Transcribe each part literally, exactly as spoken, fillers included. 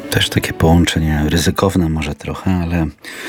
Też takie połączenie ryzykowne może trochę, ale...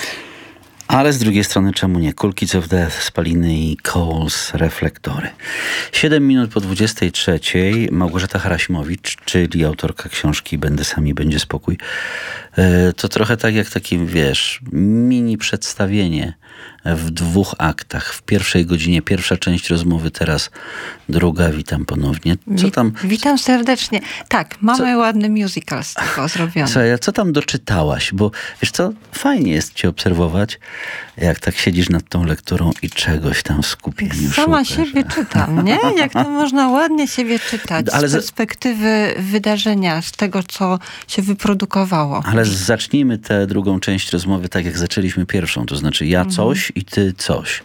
Ale z drugiej strony czemu nie? Cool Kids of Death, Spaliny i Coles, Reflektory. Siedem minut po dwudziestej trzeciej Małgorzata Harasimowicz, czyli autorka książki Będę sami, będzie spokój. To trochę tak jak takie, wiesz, mini przedstawienie w dwóch aktach. W pierwszej godzinie pierwsza część rozmowy, teraz druga. Witam ponownie. Co tam? Witam serdecznie. Tak, mamy co? Ładny musical z tego zrobiony. Co, co tam doczytałaś? Bo wiesz co, fajnie jest cię obserwować, jak tak siedzisz nad tą lekturą i czegoś tam w skupieniu Sama szukasz. siebie czytam, nie? Jak to można ładnie siebie czytać Ale z perspektywy wydarzenia, z tego, co się wyprodukowało. Ale zacznijmy tę drugą część rozmowy tak, jak zaczęliśmy pierwszą. To znaczy ja coś mhm. i ty coś.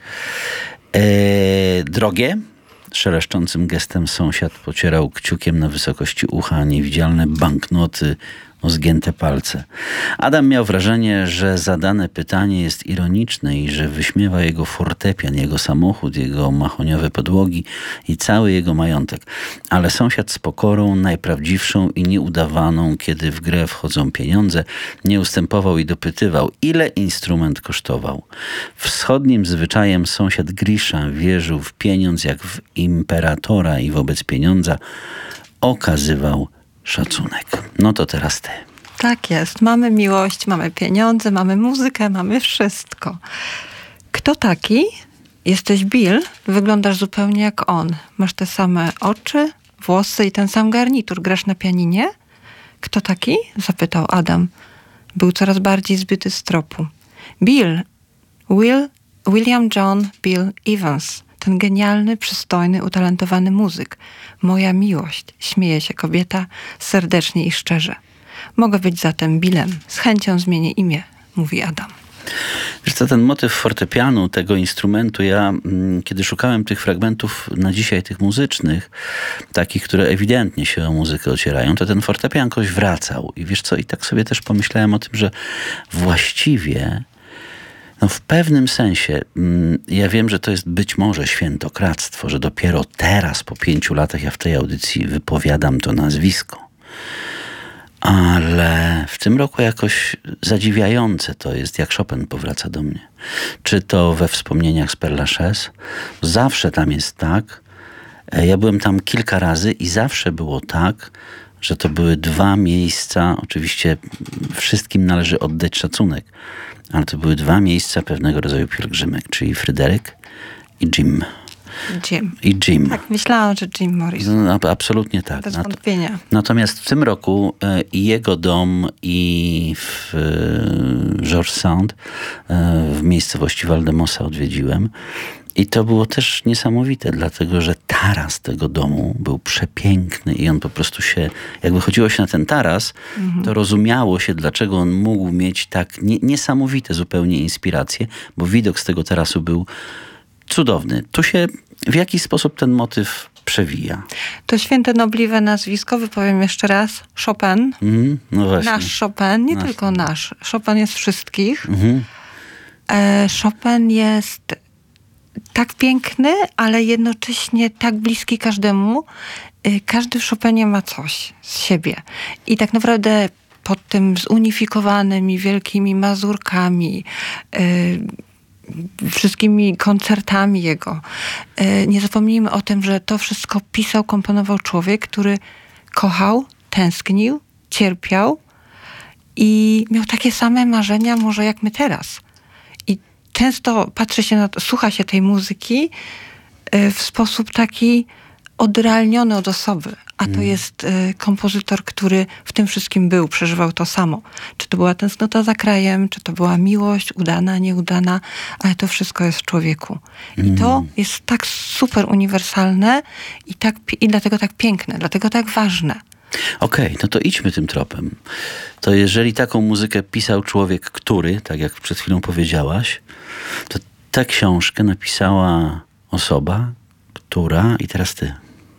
Eee, drogie? Szeleszczącym gestem sąsiad pocierał kciukiem na wysokości ucha niewidzialne banknoty o zgięte palce. Adam miał wrażenie, że zadane pytanie jest ironiczne i że wyśmiewa jego fortepian, jego samochód, jego mahoniowe podłogi i cały jego majątek. Ale sąsiad z pokorą, najprawdziwszą i nieudawaną, kiedy w grę wchodzą pieniądze, nie ustępował i dopytywał, ile instrument kosztował. Wschodnim zwyczajem sąsiad Grisza wierzył w pieniądz jak w imperatora i wobec pieniądza okazywał szacunek. No to teraz ty. Tak jest. Mamy miłość, mamy pieniądze, mamy muzykę, mamy wszystko. Kto taki? Jesteś Bill, wyglądasz zupełnie jak on. Masz te same oczy, włosy i ten sam garnitur. Grasz na pianinie? Kto taki? Zapytał Adam. Był coraz bardziej zbyty z tropu. Bill. Will, William John Bill Evans. Ten genialny, przystojny, utalentowany muzyk. Moja miłość, śmieje się kobieta serdecznie i szczerze. Mogę być zatem Billem. Z chęcią zmienię imię, mówi Adam. Wiesz co, ten motyw fortepianu, tego instrumentu, ja mm, kiedy szukałem tych fragmentów na dzisiaj, tych muzycznych, takich, które ewidentnie się o muzykę ocierają, to ten fortepian jakoś wracał. I wiesz co, i tak sobie też pomyślałem o tym, że właściwie no w pewnym sensie, ja wiem, że to jest być może świętokradztwo, że dopiero teraz, po pięciu latach, ja w tej audycji wypowiadam to nazwisko. Ale w tym roku jakoś zadziwiające to jest, jak Chopin powraca do mnie. Czy to we wspomnieniach z Père Lachaise. Zawsze tam jest tak. Ja byłem tam kilka razy i zawsze było tak, że to były dwa miejsca, oczywiście wszystkim należy oddać szacunek, ale to były dwa miejsca pewnego rodzaju pielgrzymek, czyli Fryderyk i Jim. Jim. I Jim. Tak, myślałam, że Jim Morrison. No, absolutnie tak. Bez wątpienia. Natomiast w tym roku e, i jego dom, i w e, Georges Sand, e, w miejscowości Valdemosa odwiedziłem. I to było też niesamowite, dlatego że taras tego domu był przepiękny i on po prostu się, jak wychodziło się na ten taras, mhm. to rozumiało się, dlaczego on mógł mieć tak nie, niesamowite zupełnie inspiracje, bo widok z tego tarasu był cudowny. Tu się w jakiś sposób ten motyw przewija. To święte nobliwe nazwisko, wypowiem jeszcze raz, Chopin. Mm, no właśnie. Nasz Chopin, nie nasz. tylko nasz. Chopin jest wszystkich. Mhm. E, Chopin jest tak piękny, ale jednocześnie tak bliski każdemu. E, każdy w Chopinie ma coś z siebie. I tak naprawdę pod tym zunifikowanymi wielkimi mazurkami, e, wszystkimi koncertami jego. Nie zapomnijmy o tym, że to wszystko pisał, komponował człowiek, który kochał, tęsknił, cierpiał i miał takie same marzenia może jak my teraz. I często patrzy się na to, słucha się tej muzyki w sposób taki odrealniony od osoby. A to mm. jest y, kompozytor, który w tym wszystkim był, przeżywał to samo. Czy to była tęsknota za krajem, czy to była miłość, udana, nieudana, ale to wszystko jest w człowieku. Mm. I to jest tak super uniwersalne i, tak, i dlatego tak piękne, dlatego tak ważne. Okej, okay, no to idźmy tym tropem. To jeżeli taką muzykę pisał człowiek, który, tak jak przed chwilą powiedziałaś, to tę książkę napisała osoba, która, i teraz ty,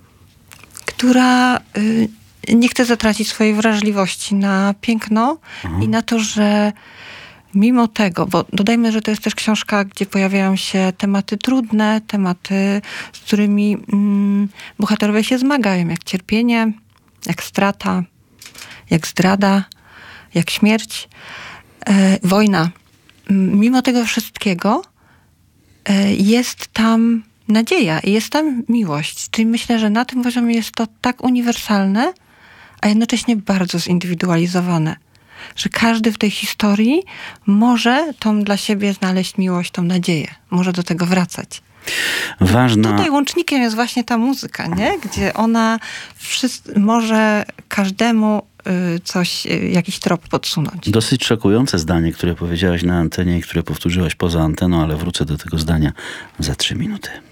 która y, nie chce zatracić swojej wrażliwości na piękno Aha. i na to, że mimo tego, bo dodajmy, że to jest też książka, gdzie pojawiają się tematy trudne, tematy, z którymi mm, bohaterowie się zmagają, jak cierpienie, jak strata, jak zdrada, jak śmierć, e, wojna. Mimo tego wszystkiego e, jest tam nadzieja i jest tam miłość. Czyli myślę, że na tym poziomie jest to tak uniwersalne, a jednocześnie bardzo zindywidualizowane. Że każdy w tej historii może tą dla siebie znaleźć miłość, tą nadzieję. Może do tego wracać. Ważna... Tutaj łącznikiem jest właśnie ta muzyka, nie? Gdzie ona wszyscy, może każdemu y, coś, y, jakiś trop podsunąć. Dosyć szokujące zdanie, które powiedziałaś na antenie i które powtórzyłaś poza anteną, ale wrócę do tego zdania za trzy minuty.